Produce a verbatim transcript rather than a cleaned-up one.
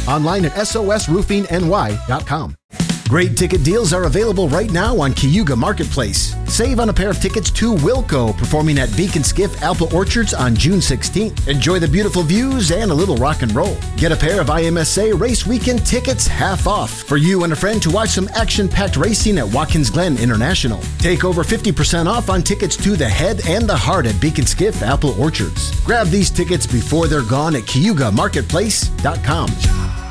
Online at S O S roofing N Y dot com. Great ticket deals are available right now on Cayuga Marketplace. Save on a pair of tickets to Wilco, performing at Beacon Skiff Apple Orchards on June sixteenth. Enjoy the beautiful views and a little rock and roll. Get a pair of I M S A Race Weekend tickets half off for you and a friend to watch some action-packed racing at Watkins Glen International. Take over fifty percent off on tickets to the Head and the Heart at Beacon Skiff Apple Orchards. Grab these tickets before they're gone at Cayuga Marketplace dot com.